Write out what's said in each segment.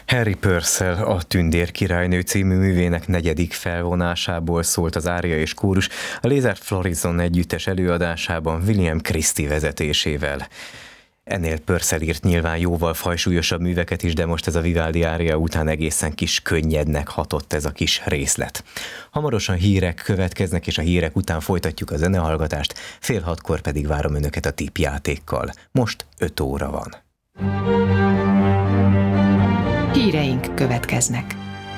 Harry Purcell, a Tündér királynő című művének 4. felvonásából szólt az ária és kórus a Lézard Florison együttes előadásában William Christie vezetésével. Ennél Purcell írt nyilván jóval fajsúlyosabb műveket is, de most ez a Vivaldi ária után egészen kis könnyednek hatott ez a kis részlet. Hamarosan hírek következnek, és a hírek után folytatjuk a zenehallgatást, 5:30 pedig várom önöket a tippjátékkal. Most 5 óra van. Híreink következnek.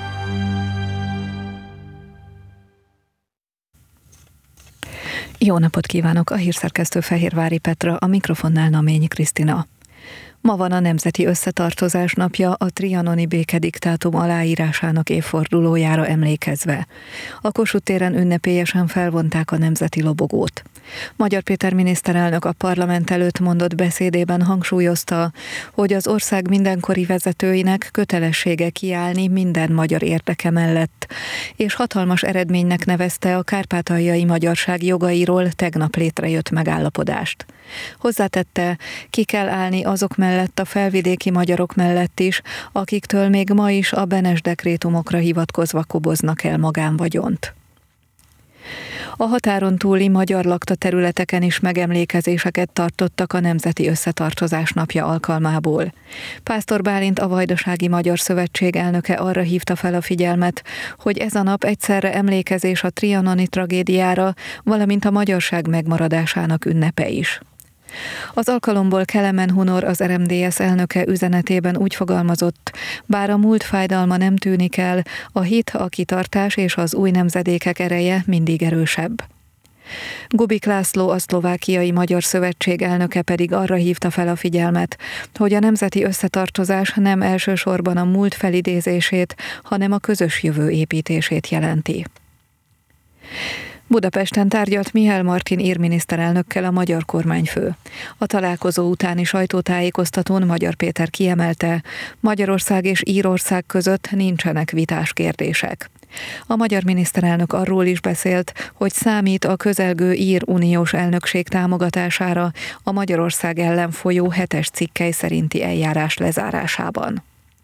Jó napot kívánok! A hírszerkesztő Fehérvári Petra, a mikrofonnál Naményi Krisztina. Ma van a Nemzeti Összetartozás napja, a trianoni békediktátum aláírásának évfordulójára emlékezve. A Kossuth téren ünnepélyesen felvonták a nemzeti lobogót. Magyar Péter miniszterelnök a parlament előtt mondott beszédében hangsúlyozta, hogy az ország mindenkori vezetőinek kötelessége kiállni minden magyar érdeke mellett, és hatalmas eredménynek nevezte a kárpátaljai magyarság jogairól tegnap létrejött megállapodást. Hozzátette, ki kell állni azok mellett, a felvidéki magyarok mellett is, akiktől még ma is a Benes dekrétumokra hivatkozva koboznak el magánvagyont. A határon túli magyar lakta területeken is megemlékezéseket tartottak a Nemzeti Összetartozás napja alkalmából. Pásztor Bálint, a Vajdasági Magyar Szövetség elnöke arra hívta fel a figyelmet, hogy ez a nap egyszerre emlékezés a trianoni tragédiára, valamint a magyarság megmaradásának ünnepe is. Az alkalomból Kelemen Hunor, az RMDSZ elnöke üzenetében úgy fogalmazott, bár a múlt fájdalma nem tűnik el, a hit, a kitartás és az új nemzedékek ereje mindig erősebb. Gubik László, a Szlovákiai Magyar Szövetség elnöke pedig arra hívta fel a figyelmet, hogy a nemzeti összetartozás nem elsősorban a múlt felidézését, hanem a közös jövő építését jelenti. Budapesten tárgyalt Mihály Martin ír miniszterelnökkel a magyar kormányfő. A találkozó utáni sajtótájékoztatón Magyar Péter kiemelte, Magyarország és Írország között nincsenek vitás kérdések. A magyar miniszterelnök arról is beszélt, hogy számít a közelgő ír uniós elnökség támogatására a Magyarország ellen folyó 7-es cikkely szerinti eljárás lezárásában.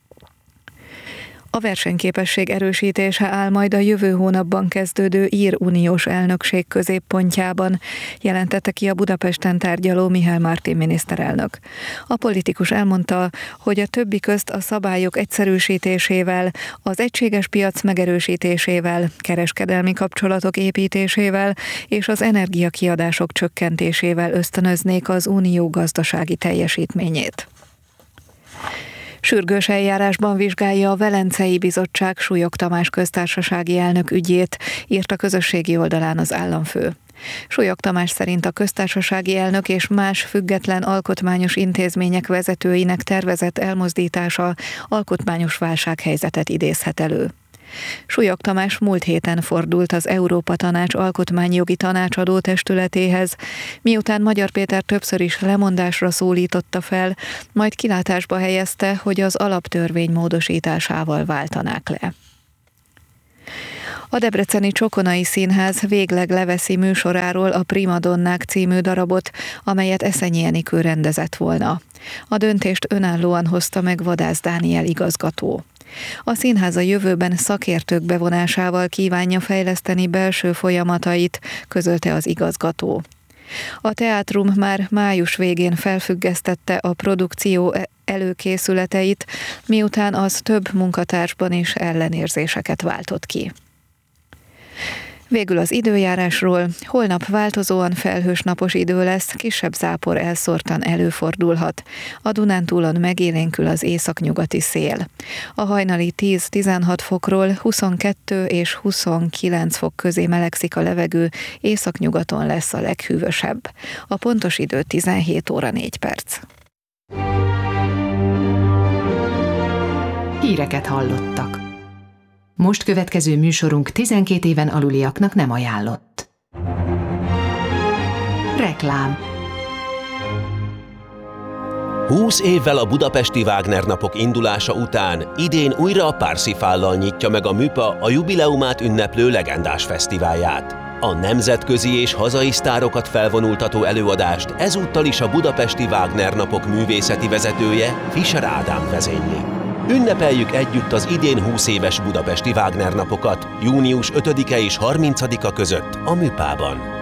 A versenyképesség erősítése áll majd a jövő hónapban kezdődő ír uniós elnökség középpontjában, jelentette ki a Budapesten tárgyaló Mihály Martin miniszterelnök. A politikus elmondta, hogy a többi közt a szabályok egyszerűsítésével, az egységes piac megerősítésével, kereskedelmi kapcsolatok építésével és az energiakiadások csökkentésével ösztönöznék az unió gazdasági teljesítményét. Sürgős eljárásban vizsgálja a Velencei Bizottság Súlyog Tamás köztársasági elnök ügyét, írt a közösségi oldalán az államfő. Súlyog Tamás szerint a köztársasági elnök és más független alkotmányos intézmények vezetőinek tervezett elmozdítása alkotmányos válsághelyzetet idézhet elő. Súlyog Tamás múlt héten fordult az Európa Tanács alkotmányjogi tanácsadó testületéhez, miután Magyar Péter többször is lemondásra szólította fel, majd kilátásba helyezte, hogy az alaptörvény módosításával váltanák le. A debreceni Csokonai Színház végleg leveszi műsoráról a Primadonnák című darabot, amelyet Eszenyi Enikő rendezett volna. A döntést önállóan hozta meg Vadász Dániel igazgató. A színház a jövőben szakértők bevonásával kívánja fejleszteni belső folyamatait, közölte az igazgató. A teátrum már május végén felfüggesztette a produkció előkészületeit, miután az több munkatársban is ellenérzéseket váltott ki. Végül az időjárásról, holnap változóan felhős napos idő lesz, kisebb zápor elszórtan előfordulhat. A Dunántúlon megélénkül az északnyugati szél. A hajnali 10-16 fokról 22 és 29 fok közé melegszik a levegő, északnyugaton lesz a leghűvösebb. A pontos idő 17 óra 4 perc. Híreket hallottak. Most következő műsorunk 12 éven aluliaknak nem ajánlott. Reklám. 20 évvel a budapesti Wagner napok indulása után idén újra a Parsifállal nyitja meg a MÜPA a jubileumát ünneplő legendás fesztiválját. A nemzetközi és hazai sztárokat felvonultató előadást ezúttal is a budapesti Wagner napok művészeti vezetője, Fischer Ádám vezényli. Ünnepeljük együtt az idén 20 éves budapesti Wagner napokat, június 5-e és 30-a között a Műpában.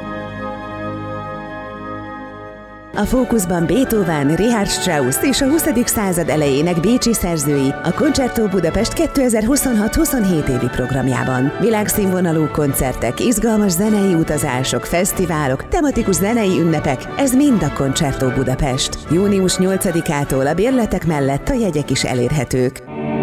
A fókuszban Beethoven, Richard Strauss és a 20. század elejének bécsi szerzői a Concerto Budapest 2026-27 évi programjában. Világszínvonalú koncertek, izgalmas zenei utazások, fesztiválok, tematikus zenei ünnepek, ez mind a Concerto Budapest. Június 8-ától a bérletek mellett a jegyek is elérhetők.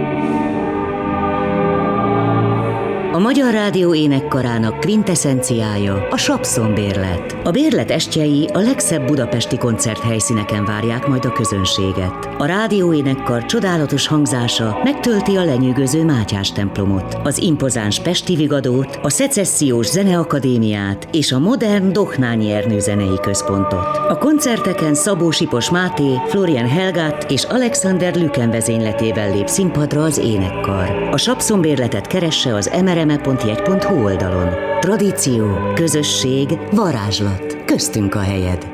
A Magyar Rádió énekkarának kvinteszenciája a Sapszon bérlet. A bérlet estjei a legszebb budapesti koncerthelyszíneken várják majd a közönséget. A rádió énekkar csodálatos hangzása megtölti a lenyűgöző Mátyás templomot, az impozáns Pesti Vigadót, a Szecessziós Zeneakadémiát és a modern Dohnányi Ernő zenei központot. A koncerteken Szabó Sipos Máté, Florian Helgát és Alexander Lüken vezényletével lép színpadra az énekkar. A Sapszon bérletet keresse az mrme.jegy.hu oldalon. Tradíció, közösség, varázslat. Köztünk a helyed.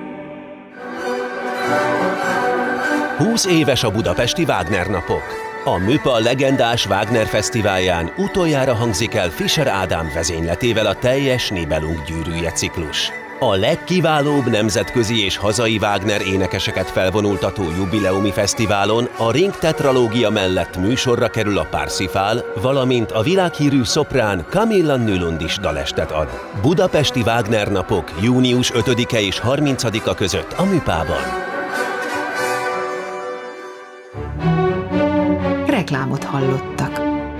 20 éves a budapesti Wagner napok. A Műpa legendás Wagner fesztiválján utoljára hangzik el Fischer Ádám vezényletével a teljes Nibelung gyűrűje ciklus. A legkiválóbb nemzetközi és hazai Wagner énekeseket felvonultató jubileumi fesztiválon a Ring tetralógia mellett műsorra kerül a Parsifal, valamint a világhírű szoprán Camilla Nylund is dalestet ad. Budapesti Wagner napok június 5-e és 30-a között a Műpában. Reklámot hallottak.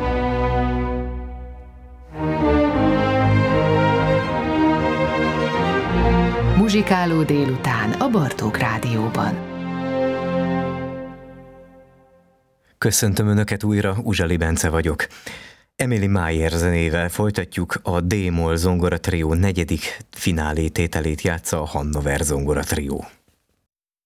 Muzsikáló délután a Bartók Rádióban. Köszöntöm Önöket újra, Uzsali Bence vagyok. Emily Mayer zenével folytatjuk, a D-moll zongora trió 4. finálé tételét játsza a Hannover zongora trió.